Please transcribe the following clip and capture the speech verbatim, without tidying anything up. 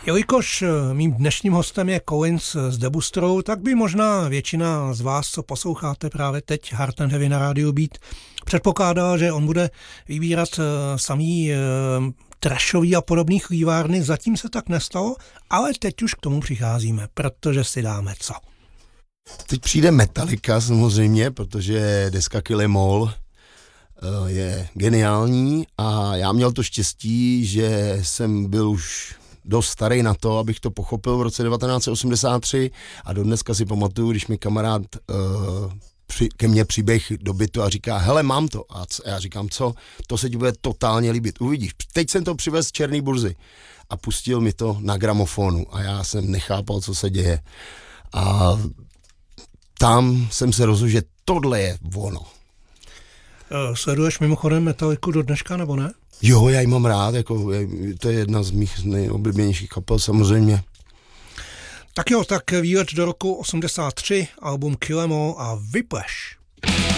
Jelikož mým dnešním hostem je Collins s Debustrou, tak by možná většina z vás, co posloucháte právě teď Hard and Heavy na rádiu Beat, předpokládala, že on bude vybírat samý e, trashový a podobných vývárny. Zatím se tak nestalo, ale teď už k tomu přicházíme, protože si dáme co? Teď přijde Metallica samozřejmě, protože deska Kill 'Em All je geniální a já měl to štěstí, že jsem byl už dost starý na to, abych to pochopil v roce devatenáct set osmdesát tři a dodneska si pamatuju, když mi kamarád uh, při, ke mně přiběh do bytu a říká, hele, mám to. A c- já říkám, co? To se ti bude totálně líbit. Uvidíš. Teď jsem to přivez z černý burzy a pustil mi to na gramofonu a já jsem nechápal, co se děje. A tam jsem se rozhodl, že tohle je ono. Sleduješ mimochodem Metalliku do dneška, nebo ne? Jo, já ji mám rád, jako, to je jedna z mých nejoblíbenějších kapel, samozřejmě. Tak jo, tak výlet do roku osmdesát tři, album Kill 'Em All a Whiplash.